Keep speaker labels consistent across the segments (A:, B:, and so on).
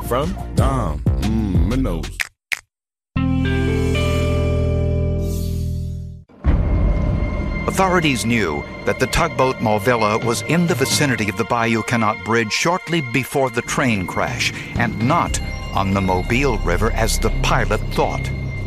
A: from Dom Manos.
B: Authorities knew that the tugboat Mauvilla was in the vicinity of the Bayou Cannot Bridge shortly before the train crash, and not on the Mobile River as the pilot thought.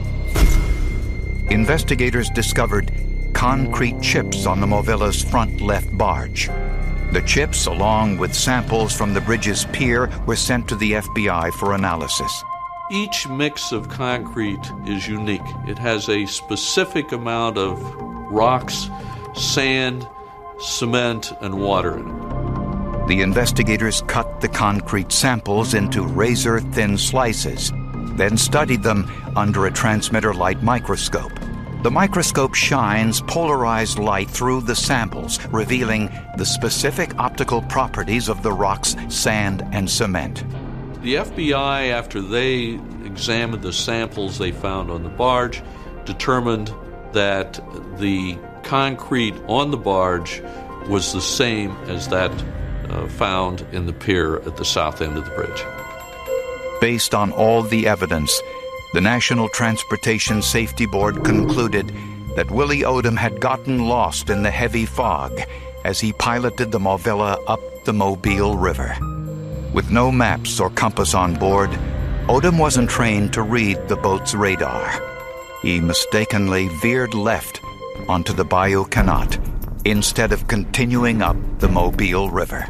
B: Investigators discovered concrete chips on the Mauvilla's front left barge. The chips, along with samples from the bridge's pier, were sent to the FBI for analysis.
C: Each mix of concrete is unique. It has a specific amount of rocks, sand, cement, and water in it.
B: The investigators cut the concrete samples into razor-thin slices, then studied them under a transmitter light microscope. The microscope shines polarized light through the samples, revealing the specific optical properties of the rocks, sand, and cement.
C: The FBI, after they examined the samples they found on the barge, determined that the concrete on the barge was the same as that found in the pier at the south end of the bridge.
B: Based on all the evidence, the National Transportation Safety Board concluded that Willie Odom had gotten lost in the heavy fog as he piloted the Mauvilla up the Mobile River. With no maps or compass on board, Odom wasn't trained to read the boat's radar. He mistakenly veered left onto the Bayou Cannot instead of continuing up the Mobile River.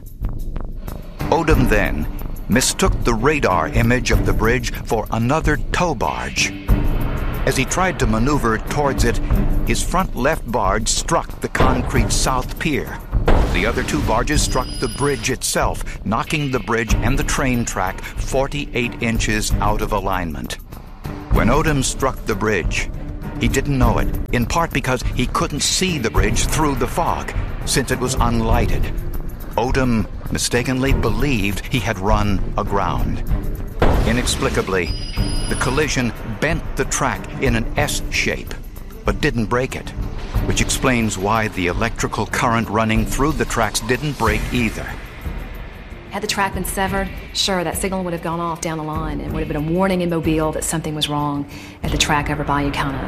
B: Odom then mistook the radar image of the bridge for another tow barge. As he tried to maneuver towards it, his front left barge struck the concrete south pier. The other two barges struck the bridge itself, knocking the bridge and the train track 48 inches out of alignment. When Odom struck the bridge, he didn't know it, in part because he couldn't see the bridge through the fog, since it was unlighted. Odom mistakenly believed he had run aground. Inexplicably, the collision bent the track in an S shape, but didn't break it, which explains why the electrical current running through the tracks didn't break either.
D: Had the track been severed, sure, that signal would have gone off down the line and would have been a warning in Mobile that something was wrong at the track over Bayou Cannot.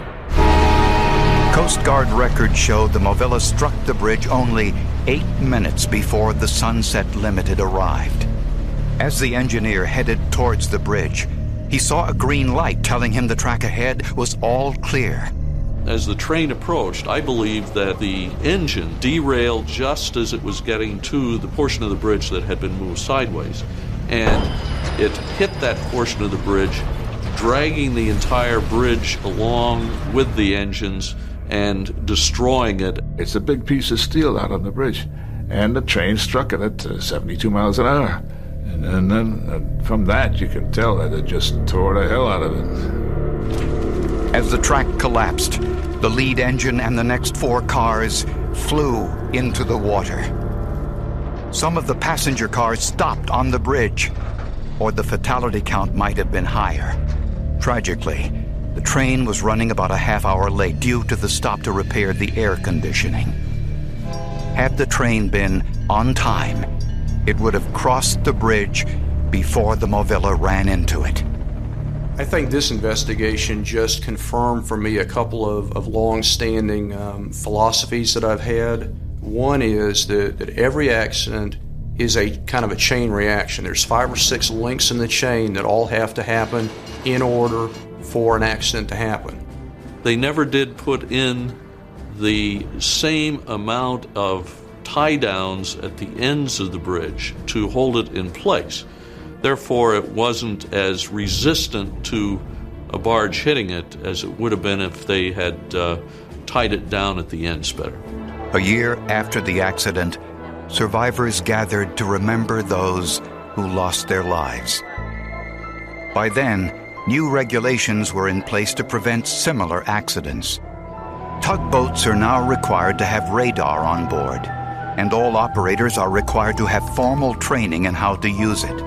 B: Coast Guard records showed the Mauvilla struck the bridge only 8 minutes before the Sunset Limited arrived. As the engineer headed towards the bridge, he saw a green light telling him the track ahead was all clear.
C: As the train approached, I believe that the engine derailed just as it was getting to the portion of the bridge that had been moved sideways. And it hit that portion of the bridge, dragging the entire bridge along with the engines and destroying it.
E: It's a big piece of steel out on the bridge, and the train struck it at 72 miles an hour. And then from that, you can tell that it just tore the hell out of it.
B: As the track collapsed, the lead engine and the next 4 cars flew into the water. Some of the passenger cars stopped on the bridge, or the fatality count might have been higher. Tragically, the train was running about a half hour late due to the stop to repair the air conditioning. Had the train been on time, it would have crossed the bridge before the Mauvilla ran into it.
F: I think this investigation just confirmed for me a couple of long-standing philosophies that I've had. One is that every accident is a kind of a chain reaction. There's 5 or 6 links in the chain that all have to happen in order for an accident to happen.
C: They never did put in the same amount of tie-downs at the ends of the bridge to hold it in place. Therefore, it wasn't as resistant to a barge hitting it as it would have been if they had tied it down at the ends better.
B: A year after the accident, survivors gathered to remember those who lost their lives. By then, new regulations were in place to prevent similar accidents. Tugboats are now required to have radar on board, and all operators are required to have formal training in how to use it.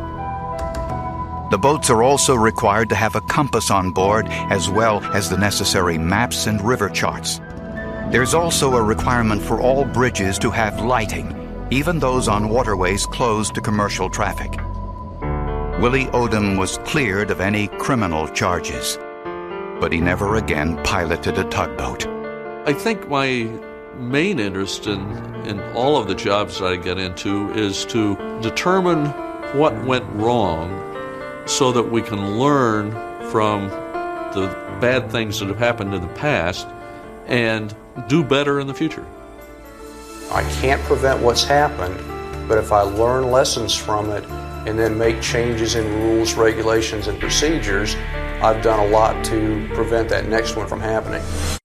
B: The boats are also required to have a compass on board, as well as the necessary maps and river charts. There's also a requirement for all bridges to have lighting, even those on waterways closed to commercial traffic. Willie Odom was cleared of any criminal charges, but he never again piloted a tugboat.
C: I think my main interest in all of the jobs that I get into is to determine what went wrong so that we can learn from the bad things that have happened in the past and do better in the future.
F: I can't prevent what's happened, but if I learn lessons from it and then make changes in rules, regulations, and procedures, I've done a lot to prevent that next one from happening.